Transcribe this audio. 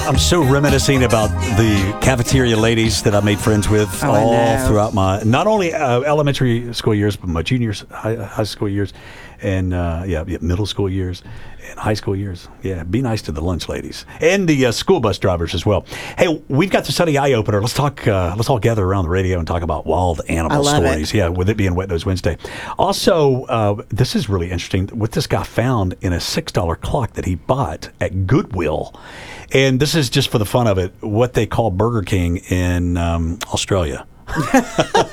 I'm so reminiscing about the cafeteria ladies that I made friends with throughout my not only elementary school years, but my juniors, high school years, and middle school years and high school years. Yeah, be nice to the lunch ladies and the school bus drivers as well. Hey, we've got the Sunny Eye Opener. Let's talk. Let's all gather around the radio and talk about wild animal stories. Yeah, with it being Wet Nose Wednesday. Also, this is really interesting. What this guy found in a $6 clock that he bought at Goodwill. And this is just for the fun of it, what they call Burger King in Australia.